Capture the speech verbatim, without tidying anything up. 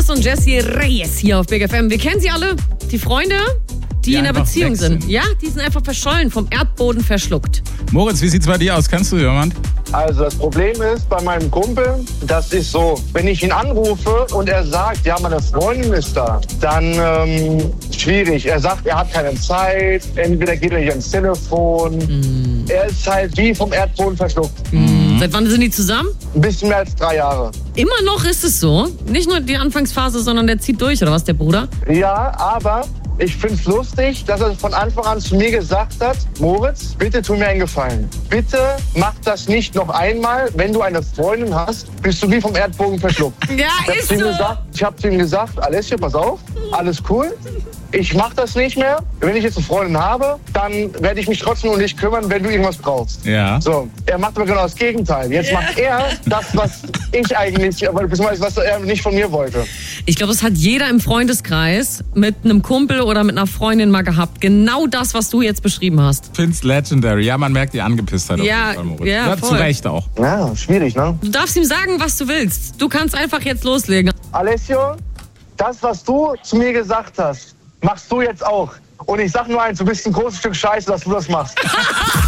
Moritz und Jessie Reyes hier auf Big F M. Wir kennen sie alle, die Freunde, die, die in einer Beziehung sind. sind. Ja, die sind einfach verschollen, vom Erdboden verschluckt. Moritz, wie sieht's bei dir aus? Kennst du jemand? Also das Problem ist bei meinem Kumpel, das ist so, wenn ich ihn anrufe und er sagt, ja, meine Freundin ist da, dann ähm, schwierig. Er sagt, er hat keine Zeit, entweder geht er nicht ans Telefon. Mm. Er ist halt wie vom Erdboden verschluckt. Mm. Seit wann sind die zusammen? Ein bisschen mehr als drei Jahre. Immer noch ist es so? Nicht nur die Anfangsphase, sondern der zieht durch, oder was, der Bruder? Ja, aber ich find's lustig, dass er von Anfang an zu mir gesagt hat, Moritz, bitte tu mir einen Gefallen. Bitte mach das nicht noch einmal. Wenn du eine Freundin hast, bist du wie vom Erdboden verschluckt. Ja, ich ist so. Gesagt, ich hab zu ihm gesagt, Alessio, pass auf, alles cool. Ich mach das nicht mehr. Wenn ich jetzt eine Freundin habe, dann werde ich mich trotzdem um dich kümmern, wenn du irgendwas brauchst. Ja. So, er macht aber genau das Gegenteil. Jetzt ja. macht er das, was ich eigentlich, beziehungsweise was er nicht von mir wollte. Ich glaube, das hat jeder im Freundeskreis mit einem Kumpel oder mit einer Freundin mal gehabt. Genau das, was du jetzt beschrieben hast. Find's legendary. Ja, man merkt die Angepisstheit. Ja, auf jeden Fall, Moritz. ja, ja, voll. zu Recht auch. Ja, schwierig, ne? Du darfst ihm sagen, was du willst. Du kannst einfach jetzt loslegen. Alessio, das, was du zu mir gesagt hast, machst du jetzt auch. Und ich sag nur eins, du bist ein großes Stück Scheiße, dass du das machst.